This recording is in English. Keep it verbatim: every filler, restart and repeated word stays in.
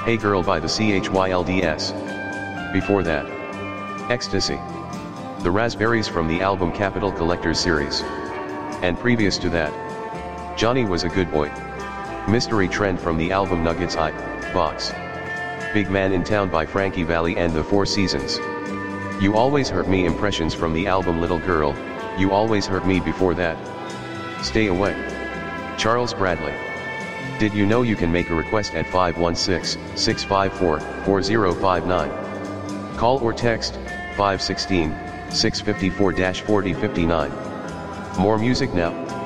Hey Girl by the Chylds. Before that, Ecstasy. The Raspberries from the album Capital Collectors series. And previous to that, Johnny Was a Good Boy. Mystery Trend from the album Nuggets I, Box. Big Man in Town by Frankie Valli and the Four Seasons. You Always Hurt Me Impressions from the album Little Girl, You Always Hurt Me before that. Stay Away. Charles Bradley. Did you know you can make a request at five one six, six five four, four zero five nine? Call or text, five one six, six five four, four zero five nine. More music now.